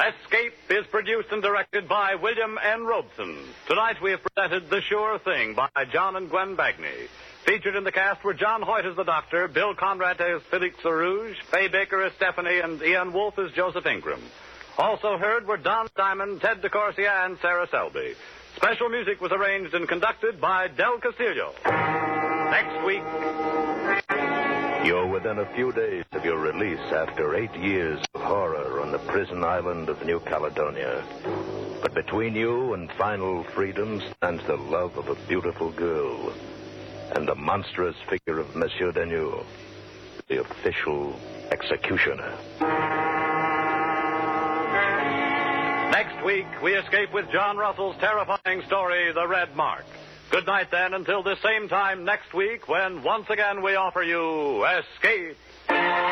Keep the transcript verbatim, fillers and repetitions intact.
Escape is produced and directed by William N. Robeson. Tonight we have presented The Sure Thing by John and Gwen Bagney. Featured in the cast were John Hoyt as the Doctor, Bill Conrad as Felix Rouge, Fay Baker as Stephanie, and Ian Wolfe as Joseph Ingram. Also heard were Don Diamond, Ted DeCorsia, and Sarah Selby. Special music was arranged and conducted by Del Castillo. Next week... You're within a few days of your release after eight years of horror on the prison island of New Caledonia. But between you and final freedom stands the love of a beautiful girl and the monstrous figure of Monsieur Deneux, the official executioner. Next week, we escape with John Russell's terrifying story, The Red Mark. Good night, then, until this same time next week when once again we offer you Escape